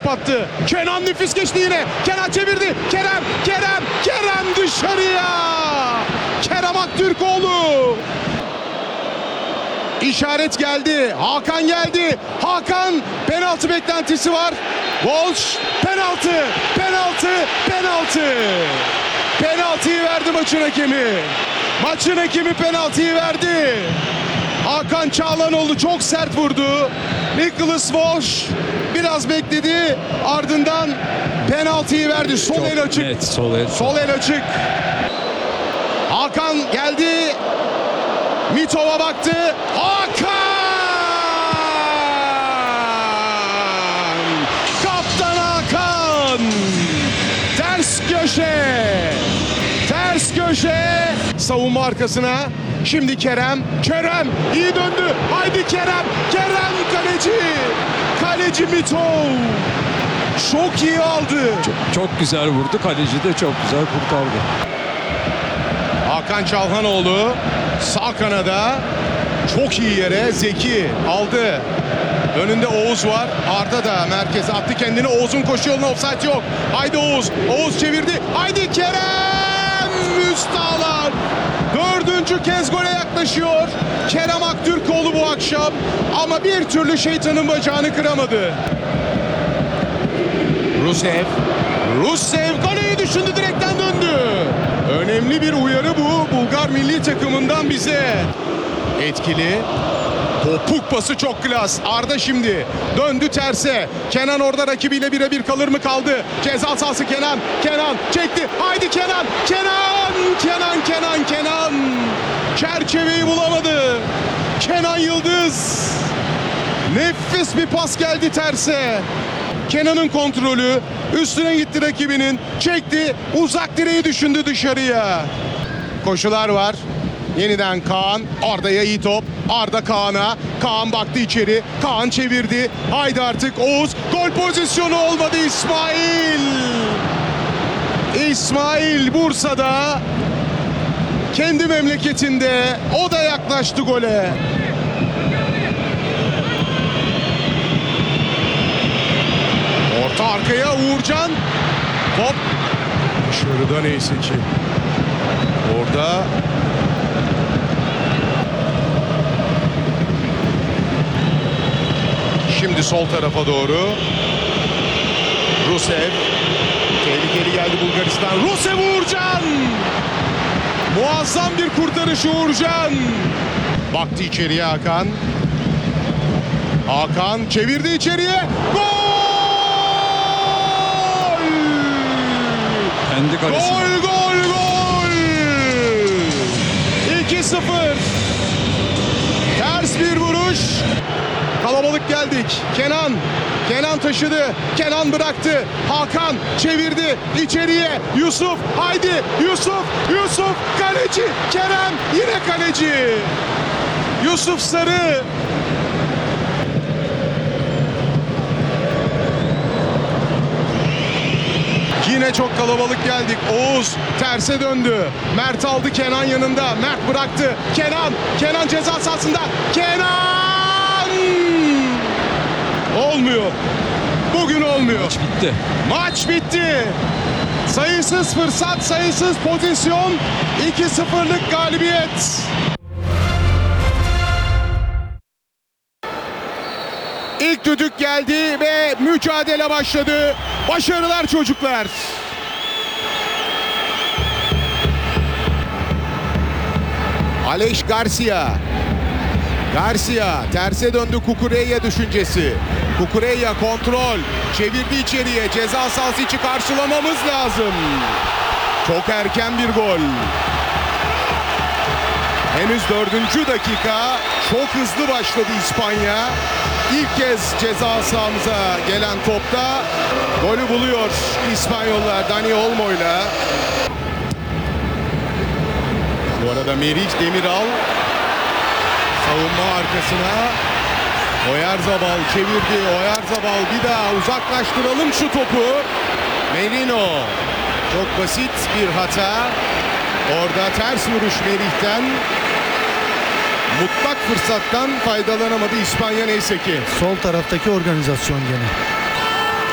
kapattı. Kenan nefis geçti yine. Kenan çevirdi. Kerem dışarıya. Kerem Aktürkoğlu. İşaret geldi. Hakan geldi. Hakan, penaltı beklentisi var. Walsh, penaltı. Penaltıyı verdi maçın hakemi. Maçın hakemi penaltıyı verdi. Hakan Çağlanoğlu çok sert vurdu. Nicholas Walsh biraz bekledi. Ardından penaltıyı verdi. Sol el açık. Net, sol el açık. Hakan geldi. Mitov'a baktı. Hakan! Kaptan Hakan! Ters köşe. Savunma arkasına. Şimdi Kerem iyi döndü. Haydi Kerem kaleci Mitov. Çok iyi aldı. Çok güzel vurdu. Kaleci de çok güzel kurtardı. Hakan Çalhanoğlu sağ kanada çok iyi yere Zeki aldı. Önünde Oğuz var. Arda da merkeze attı kendini. Oğuz'un koşu yoluna offside yok. Haydi Oğuz. Oğuz çevirdi. Haydi Kerem. Üst ağlar. Dördüncü kez gole yaklaşıyor. Kerem Aktürkoğlu bu akşam. Ama bir türlü şeytanın bacağını kıramadı. Rusev kaleyi düşündü, direkten döndü. Önemli bir uyarı bu Bulgar milli takımından bize. Etkili. Topuk pası çok klas. Arda şimdi döndü terse. Kenan orada rakibiyle birebir kalır mı kaldı. Ceza sahası Kenan çekti. Haydi Kenan. Çerçeveyi bulamadı. Kenan Yıldız. Nefis bir pas geldi terse. Kenan'ın kontrolü, üstüne gitti rakibinin, çekti, uzak direği düşündü dışarıya. Koşular var. Yeniden Kaan, Arda'ya iyi top. Arda Kaan'a, Kaan baktı içeri, Kaan çevirdi. Haydi artık Oğuz, gol pozisyonu olmadı İsmail Bursa'da, kendi memleketinde, o da yaklaştı gole. Orta arkaya Uğurcan. Top. Dışarıda neyse ki. Orada. Şimdi sol tarafa doğru. Rusev. Tehlikeli geldi Bulgaristan. Rusev Uğurcan. Muazzam bir kurtarış Uğurcan. Baktı içeriye Hakan. Hakan çevirdi içeriye. Gol! Kendi kalesine. Gol! 2-0. Ters bir vuruş. Kalabalık geldik. Kenan taşıdı. Kenan bıraktı. Hakan çevirdi içeriye. Yusuf. Haydi Yusuf. Kaleci. Kerem yine kaleci. Yusuf Sarı. Yine çok kalabalık geldik. Oğuz terse döndü. Mert aldı, Kenan yanında. Mert bıraktı. Kenan ceza sahasında. Kenan! Olmuyor. Bugün olmuyor. Maç bitti. Sayısız fırsat, sayısız pozisyon. 2-0'lık galibiyet. İlk düdük geldi ve mücadele başladı. Başarılar çocuklar. Aleix Garcia terse döndü, Kukureya düşüncesi. Kukureya kontrol. Çevirdi içeriye. Ceza sahası içi karşılamamız lazım. Çok erken bir gol. Henüz 4. dakika. Çok hızlı başladı İspanya. İlk kez ceza sahamıza gelen topta golü buluyor İspanyollar Dani Olmo'yla. Bu arada Meriç Demiral savunma arkasına. Oyarzabal çevirdi. Oyarzabal bir daha uzaklaştıralım şu topu. Merino. Çok basit bir hata. Orada ters vuruş Meriç'ten. Mutlak fırsattan faydalanamadı İspanya neyse ki. Sol taraftaki organizasyon gene.